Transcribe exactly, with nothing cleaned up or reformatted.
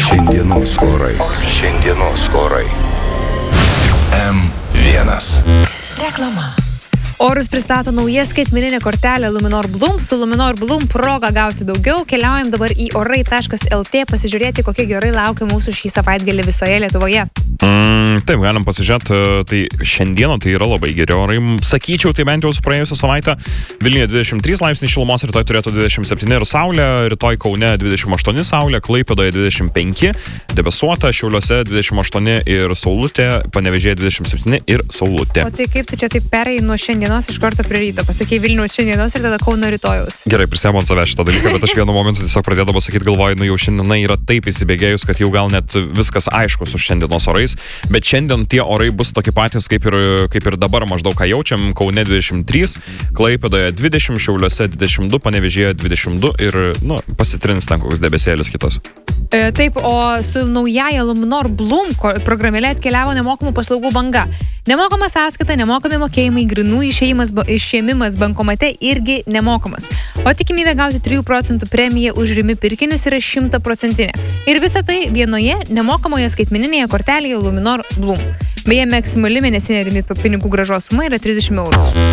Šiandienos orai. Šiandienos orai. M vienas. Reklama. Orus pristato nauja skaitmeninė kortelė Luminor Bloom. Su Luminor Bloom proga gauti daugiau. Keliaujam dabar į orai taškas lt pasižiūrėti, kokie gerai laukia mūsų šį savaitgalį visoje Lietuvoje. Mm, taip, galim pasižiūrėti. Tai šiandieną tai yra labai geri orai. Sakyčiau, tai bent jau su praėjusią savaitę. Vilniuje dvidešimt trys laipsniai šilumos, rytoj turėtų dvidešimt septyni ir saulė, rytoj Kaune dvidešimt aštuoni saulė, Klaipėdoje dvidešimt penki, debesuota, Šiauliuose dvidešimt aštuoni ir saulutė, Panevėžyje dvidešimt septyni ir saulutė. O tai kaip tu čia taip perėjai nuo šiandienos iš karto prie ryto? Pasakei Vilniaus šiandienos ir tada Kauno rytojaus. Gerai, prisėmu ant savęs šitą dalyką, bet aš vienu momentu tiesiog pradėdavau sakyti, galvoju, nu jau šiandiena yra taip įsibėgėjus, kad jau gal net viskas aišku su šiandienos orais, bet šiandien tie orai bus tokie patys kaip ir, kaip ir dabar maždaug ką jaučiam. Kaune dvidešimt trys, Klaipėdoje dvidešimt, Šiauliuose dvidešimt du, Panevėžyje dvidešimt du ir, nu, pasitrins ten koks debesėlis kitas. E, taip, o su naujaja Luminor Bloom programėlė atkeliavo nemokamų paslaugų banga. Nemokama sąskaita, nemokami mokėjimai, grinų išėjimas, išėmimas bankomate irgi nemokamas. O tikimybė gauti trijų procentų premiją už rimi pirkinius yra šimtaprocentinė. Ir visa tai vienoje nemokamoje skaitmeninėje kortelėje Luminor Bloom. Beje, maksimali mėnesinė rimi pinigų grąžos suma yra trisdešimt eurų.